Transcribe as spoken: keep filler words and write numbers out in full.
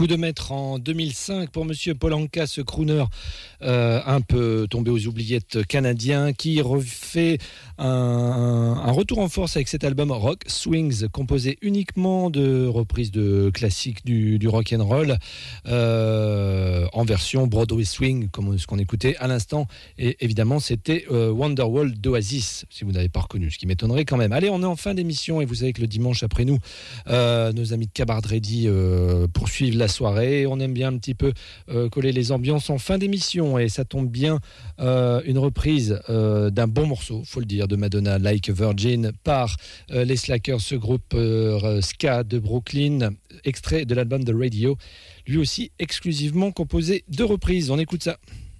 Coup de maître en deux mille cinq pour Monsieur Paul Anka, ce crooner euh, un peu tombé aux oubliettes canadien qui refait un, un retour en force avec cet album Rock Swings, composé uniquement de reprises de classiques du, du rock and roll euh, en version Broadway Swing, comme ce qu'on écoutait à l'instant. Et évidemment, c'était euh, Wonderwall d'Oasis, si vous n'avez pas reconnu, ce qui m'étonnerait quand même. Allez, on est en fin d'émission et vous savez que le dimanche après nous, euh, nos amis de Cabard Ready euh, poursuivent la soirée. On aime bien un petit peu euh, coller les ambiances en fin d'émission et ça tombe bien, euh, une reprise euh, d'un bon morceau, faut le dire, de Madonna, Like a Virgin, par euh, les Slackers, ce groupe euh, ska de Brooklyn, extrait de l'album The Radio, lui aussi exclusivement composé de reprises. On écoute ça.